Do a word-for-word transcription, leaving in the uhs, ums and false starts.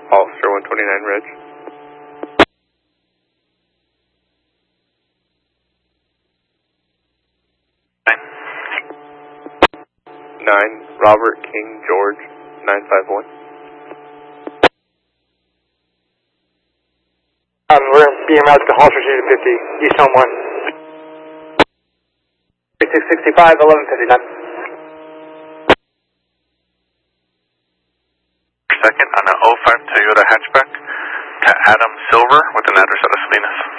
Officer one twenty-nine Ridge. Nine, Robert King George, nine five one. Um, we're being routed to Hall Street fifty, East Home one. six sixty-five, eleven fifty-nine. Second on an oh five Toyota hatchback to Adam Silver with an address out of Salinas.